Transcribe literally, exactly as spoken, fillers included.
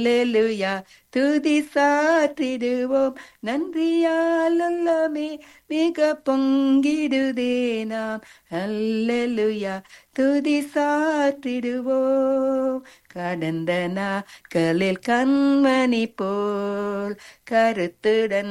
அல்லேலூயா துதி சாற்றிடுவோம் நன்றியால் உள்ளமே மிக பொங்கிடுதே நாம் அல்லேலூயா துதி சாற்றிடுவோம். கடந்த நாட்களில் கண்மணி போல் கருத்துடன்